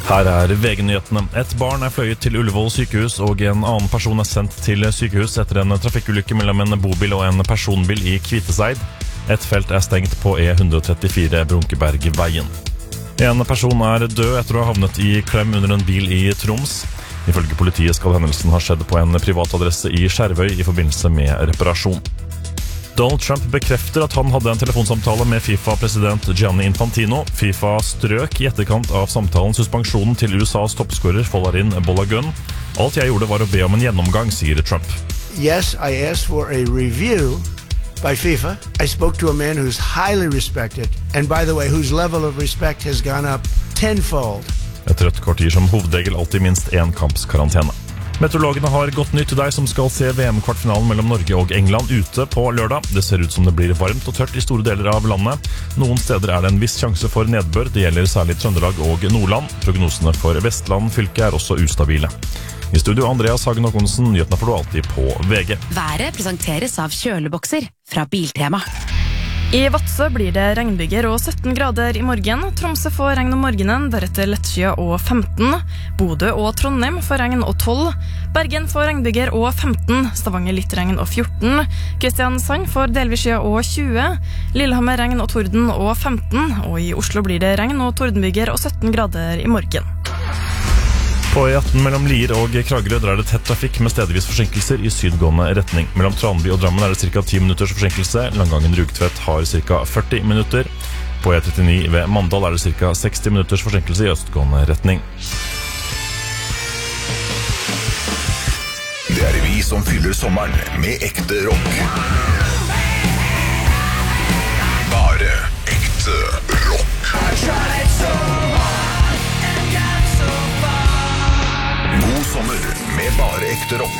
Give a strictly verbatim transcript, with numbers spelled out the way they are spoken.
Her er V G-nyhetene. Et barn er fløyet til Ullevål sykehus, og en annen person er sendt til sykehus etter en trafikkulykke mellom en bobil og en personbil i Kviteseid. Et felt er stengt på E one thirty-four Brunkebergveien. En person er død etter å ha havnet i klem under en bil i Troms. Ifølge politiet skal hendelsen ha skjedd på en privat adresse i Skjervøy i forbindelse med reparasjon. Donald Trump bekrefter at han hadde en telefonsamtale med FIFA-president Gianni Infantino. FIFA strøk i etterkant av samtalen suspensjonen til U S A's toppskårer Folarin Balogun. Alt jeg gjorde var å be om en gjennomgang, sier Trump. Yes, I asked for a review by FIFA. I spoke to a man who's highly respected, and by the way, whose level of respect has gone up tenfold. Et rødt kort gir som hovedregel alltid minst én kamps karantene. Meteorologene har godt nytt til deg som skal se V M-kvartfinalen mellom Norge og England ute på lørdag. Det ser ut som det blir varmt og tørt i store deler av landet. Noen steder er det en viss sjanse for nedbør. Det gjelder særlig Trøndelag og Nordland. Prognosene for Vestland fylke er også ustabile. I studio Andreas Hagen Håkonsen, nyhetene får du alltid på V G. Været presenteres av kjølebokser fra Biltema. I Vadsø blir det regnbyger og sytten grader i morgen. Tromsø får regn om morgenen, deretter lettskyet og femten. Bodø og Trondheim får regn og tolv. Bergen får regnbyger og femten. Stavanger litt regn og fjorten. Kristiansand får delvis skyet og tjue. Lillehammer regn og torden og femten. Og i Oslo blir det regn og tordenbyger og sytten grader i morgen. På E atten mellom Lier og Kragerø er det tett trafikk med stedvis forsinkelser i sydgående retning. Mellom Tranby og Drammen er det ca. ti minutters forsinkelse. Langgangen Rugtvedt har ca. førti minutter. På E trettini ved Mandal er det ca. seksti minutters forsinkelse i østgående retning. Det er vi som fyller sommeren med ekte rock. Bare ekte rock. God sommer med bare ekte rock.